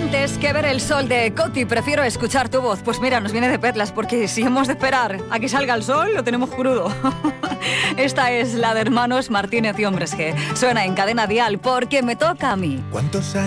Antes que ver el sol de Coti, prefiero escuchar tu voz. Pues mira, nos viene de perlas, porque si hemos de esperar a que salga el sol, lo tenemos crudo. Esta es la de Hermanos Martínez y Hombres G. Suena en Cadena Dial porque me toca a mí. ¿Cuántos años